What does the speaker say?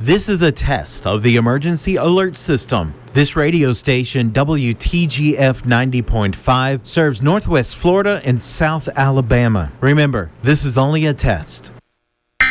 This is a test of the emergency alert system. This radio station, WTGF 90.5, serves Northwest Florida and South Alabama. Remember, this is only a test.